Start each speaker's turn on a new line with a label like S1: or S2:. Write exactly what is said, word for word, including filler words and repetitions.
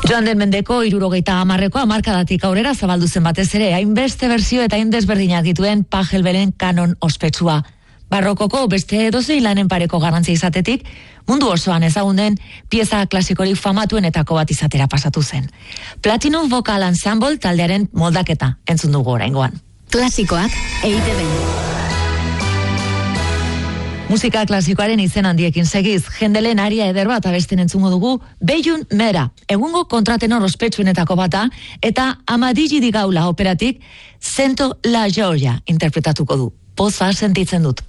S1: Joan den mendeko hirurogeita hamarreko hamarkadatik aurrera zabaldu zen batez ere, hainbeste berzio eta hain desberdinak dituen Pachelbelen kanon ospetsua. Barrokoko beste edozein lanen pareko garrantzia izatetik, mundu osoan ezagun den pieza klasikorik famatuenetako bat izatera pasatu zen. Platinum Vocal Ensemble taldearen moldaketa entzun dugu oraingoan.
S2: Klasikoak E I Te Be.
S1: Musika klasikoaren izen handiekin segiz, Händelen aria eder bat abesten entzungo dugu, Beiun Mera, egungo kontratenor ospetsuenetako bata, eta Amadigi di Gaula operatik, Sento la Georgia interpretatuko du. Poza sentitzen dut.